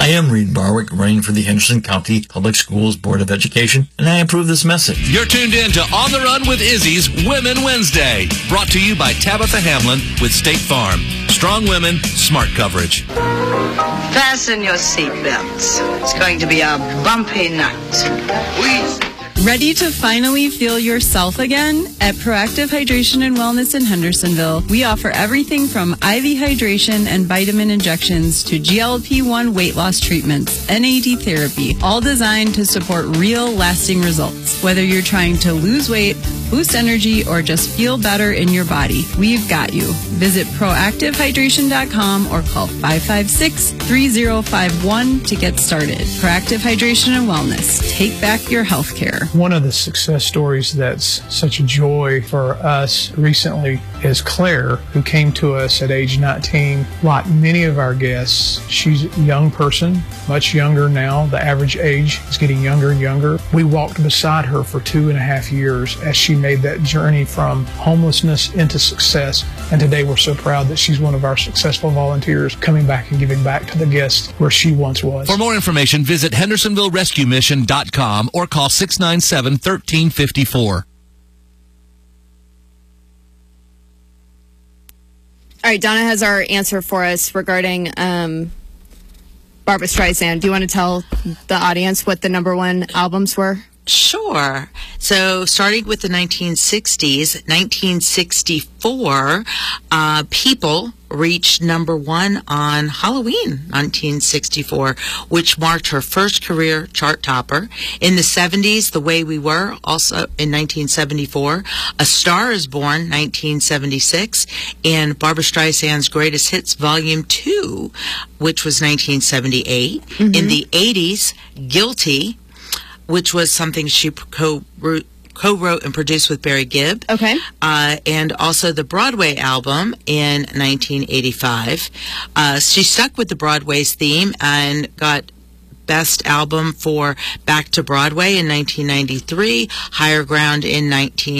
I am Reed Barwick, running for the Henderson County Public Schools Board of Education, and I approve this message. You're tuned in to On the Run with Izzy's Women Wednesday, brought to you by Tabitha Hamlin with State Farm. Strong women, smart coverage. Fasten your seatbelts. It's going to be a bumpy night. Please. Ready to finally feel yourself again? At Proactive Hydration and Wellness in Hendersonville, we offer everything from IV hydration and vitamin injections to GLP-1 weight loss treatments, NAD therapy, all designed to support real, lasting results. Whether you're trying to lose weight, boost energy, or just feel better in your body, we've got you. Visit proactivehydration.com or call 556-3051 to get started. Proactive Hydration and Wellness. Take back your health care. One of the success stories that's such a joy for us recently is Claire, who came to us at age 19. Like many of our guests, she's a young person, much younger now. The average age is getting younger and younger. We walked beside her for 2.5 years as she made that journey from homelessness into success. And today we're so proud that she's one of our successful volunteers coming back and giving back to the guests where she once was. For more information, visit HendersonvilleRescueMission.com or call 697-1354. All right, Donna has our answer for us regarding Barbra Streisand. Do you want to tell the audience what the number one albums were? Sure. So starting with the 1960s, 1964, People reached number one on Halloween, 1964, which marked her first career chart topper. In the 70s, The Way We Were, also in 1974. A Star Is Born, 1976. And Barbra Streisand's Greatest Hits, Volume 2, which was 1978. Mm-hmm. In the 80s, Guilty, which was something she co-wrote and produced with Barry Gibb. Okay. And also the Broadway album in 1985. She stuck with the Broadway's theme and got Best Album for Back to Broadway in 1993, Higher Ground in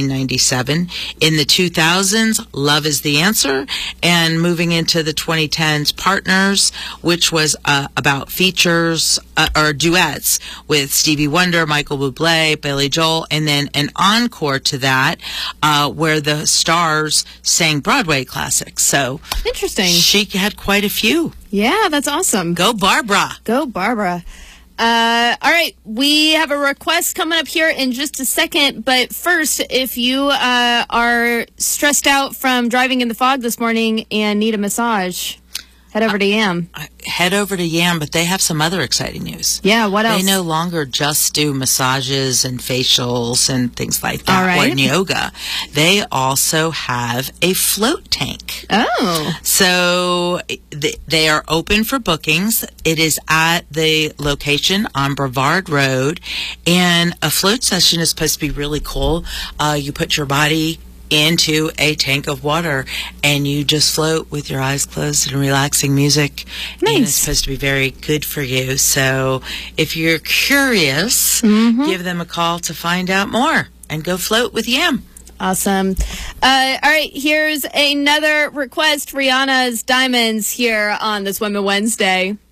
1997. In the 2000s, Love Is the Answer, and moving into the 2010s, Partners, which was about features or duets with Stevie Wonder, Michael Bublé, Billy Joel, and then an encore to that where the stars sang Broadway classics. So interesting. She had quite a few. Yeah, that's awesome. Go Barbara. Go Barbara. All right, we have a request coming up here in just a second, but first, if you are stressed out from driving in the fog this morning and need a massage, head over to Yam. Head over to Yam, but they have some other exciting news. Yeah, what else? They no longer just do massages and facials and things like that, right. or yoga. They also have a float tank. Oh. So they are open for bookings. It is at the location on Brevard Road, and a float session is supposed to be really cool. You put your body into a tank of water and you just float with your eyes closed and relaxing music. Nice. And it's supposed to be very good for you. So if you're curious, give them a call to find out more and go float with Yam. Awesome. All right, here's another request. Rihanna's Diamonds here on this Women Wednesday.